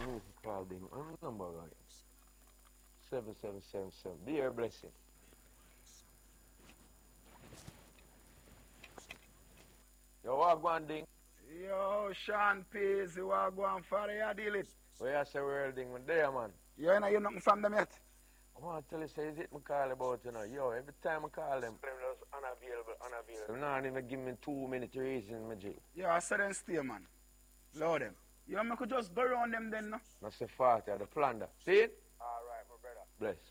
Move call them. Number right. 7777. Be your blessing. Yo, what going ding? Yo, Sean Pease, you are going for the deal it. Where you say world ding with there, man? You ain't hear nothing from them yet? I want to tell you, say, is it me call about, you know? Yo, every time I call them just unavailable. Not even give me 2 minutes reason, my G. Yo, I said them stay, man. Load them. Yo, I could just go around them then, no? That's the 40, the plunder. See it? All right, my brother. Bless.